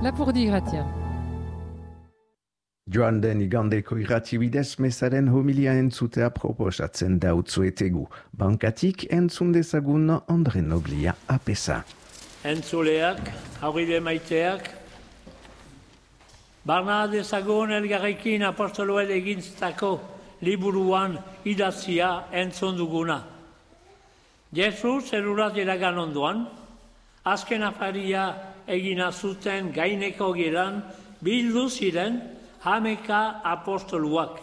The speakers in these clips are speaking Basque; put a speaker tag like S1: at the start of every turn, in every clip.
S1: Lapurdi Gratia.
S2: Joan den igandeko irrati bidez mesaren homilia entzutea proposatzen dautzuetegu. Bankatik entzun dezagun Andre Noblia apesa.
S3: Entzuleak, aurride maiteak, barna dezagun elgarrekin apostoloen egintzako liburuan idatzia entzun duguna. Jesus zerurat iragan ondoan, azken afaria egina zuten gaineko geran bildu ziren hameka apostoluak.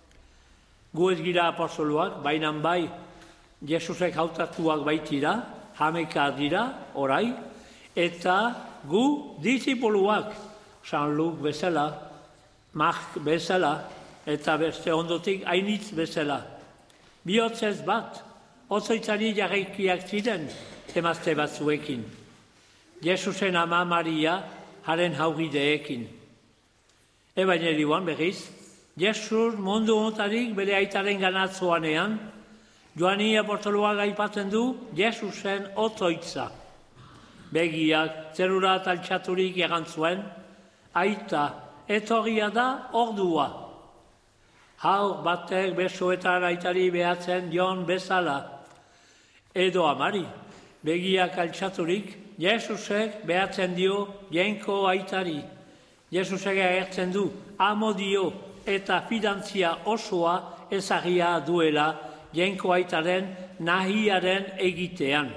S3: Gu ez gira apostoluak, baina bai Jesusek hautatuak baitira, hameka dira, orai, eta gu disipuluak, San Luk bezala, Mark bezala, eta beste ondotik ainitz bezala. Bihotzez bat, otzoitzari jarraikiak ziren, emazte batzuekin. Jesusen ama Maria, haren haugideekin. Evangelioan berriz, Jesus mundu ontarik bere aitaren ganatzoanean, Joani apostoloak aipatzen du Jesusen otzoitza. Begiak zerurat altxaturik egantzuen, aita etorria da ordua. Haur batek besoetan aitari behatzen dion bezala. Edo amari, begiak altxaturik, Jesusek behatzen dio jainko aitari. Jesusek agertzen du amodio eta fidantzia osoa ezagia duela jainko aitaren nahiaren egitean.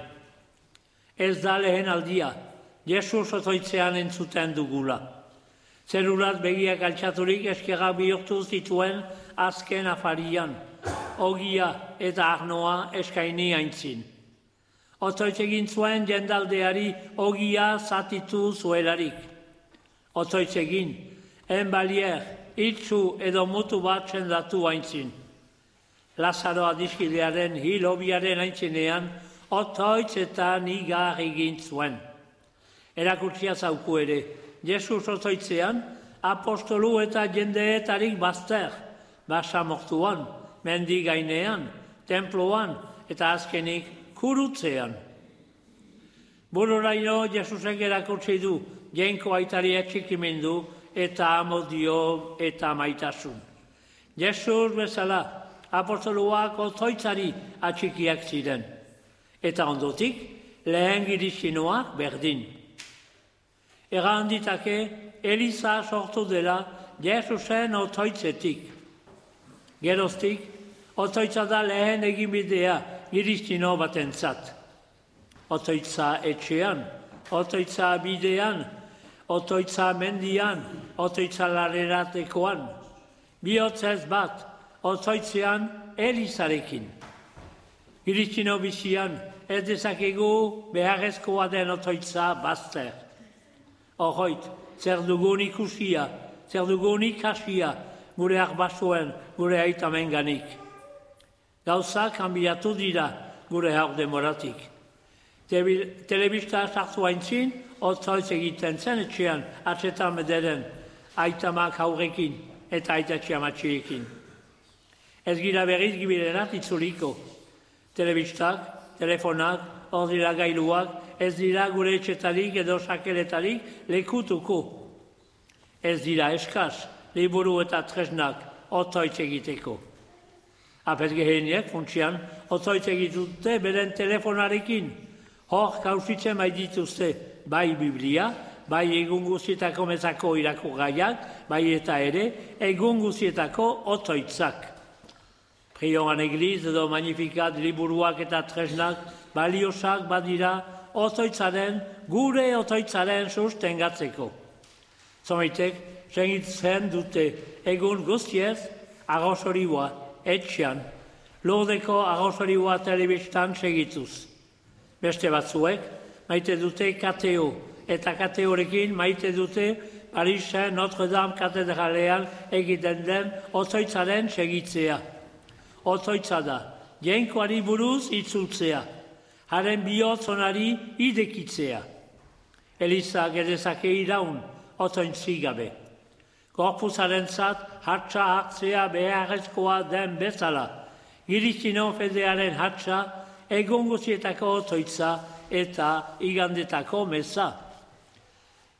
S3: Ez da lehen aldia, Jesus otoitzean entzuten dugula. Zerurat begiak altxaturik eskerrak bihurtu zituen azken afarian, ogia eta arnoa eskaini aintzin. Otoitz egin zuen jendaldeari ogia zatitu zuelarik. Otoitz egin, enbalier, itzu edo mutu bat sendatu aintzin. Lazaro adiskidearen hilobiaren aintzinean, otoitz eta nigar egin zuen. Erakutsia zauku ere, Jesus otoitzean, apostolu eta jendeetarik bazter, basamortuan, mendi gainean, temploan eta azkenik kurutzean. Bururaino Jesusek erakutsi du, jainko aitari atxikimendu eta amodio eta maitasun. Jesus bezala, apostoluak otoitzari atxikiak ziren. Eta ondotik, lehen girizinoak berdin. Egan ditake, Eliza sortu dela Jesusen otoitzetik. Geroztik, otoitza da lehen eginbidea girizino batentzat. Otoitza etxean, otoitza bidean, otoitza mendian, otoitza larreratekoan. Bihotzez bat, otoitzean Elizarekin. Girizino bizian, ez dezakegu beharrezkoa den otoitza bazter. Horroit, zer dugun ikusia, zer dugun ikasia, gure arbasuen, gure aitamenganik. Gauzak kanbiatu dira gure haur demoratik. Telebista sartu aintzin, otoitz egiten zen etxean, atzetan bederen, aitamak haurekin eta aitatxe amatxiekin. Ez gira berriz gibirerat itzuliko. Telebistak, telefonak, ordinagailuak, ez dira gure etxetarik edo sakeletarik lekutuko. Ez dira eskaz, liburu eta tresnak otoitz egiteko. Apet geheniek, funtsian, otoitz egitute beren telefonarekin. Hor kausitzen baitituzte bai Biblia, bai egun guzietako mezako irakurgaiak, bai eta ere egun guzietako otoitzak. Prioan egliz edo magnifikat liburuak eta tresnak baliosak badira otoitzaren, gure otoitzaren sustengatzeko. Zomaitek, segitzen dute egun guztiez arrozorioa etxean, lordeko arrozorioa telebistan segituz. Beste batzuek, maite dute kateo, eta kateorekin maite dute Parisen Notre-Dame katedralean egiten den otoitzaren segitzea. Otoitza da, jainkoari buruz itzultzea, haren bihotzonari idekitzea. Eliza gedezake iraun, otointzi gabe. Gorpuzaren zat, hatsa hartzea beharrezkoa den bezala. Girizino fedearen hatsa, egun guzietako otoitza eta igandetako meza.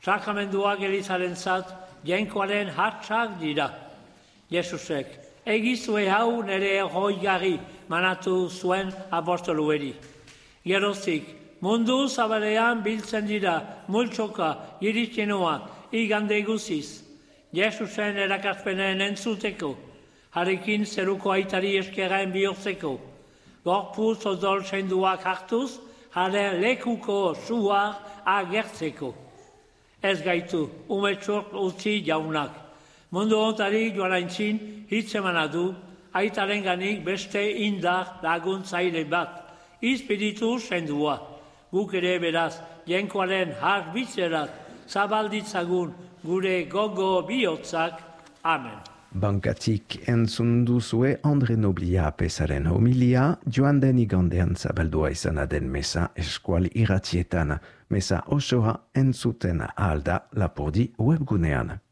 S3: Sakramentuak elizaren zat, jainkoaren hartzak dira. Jesusek, egizue hau nire erroigarri manatu zuen apostolueri. Geroztik, mundu zabalean biltzen dira, multsoka, iristenoak, igande guziz. Jesusen erakazpenen entzuteko, harekin zeruko aitari eskerraen bihurtzeko. Gorpuz odol senduak hartuz, hare lekuko suar agertzeko. Ez gaitu, umetsurt utzi jaunak. Mundu ontari joan aintzin, hitz emana du, aitaren ganik beste indar laguntzaile bat. Izpiritu sendua. Guk ere beraz, jenkoaren harbitzerat, zabalditzagun gure gogo bihotzak. Amen.
S2: Bankatik entzun duzue Andre Noblia pesaren homilia, joan den igandean zabaldua izana den mesa eskual irratietan. Mesa osoa entzuten alda Lapurdi webgunean.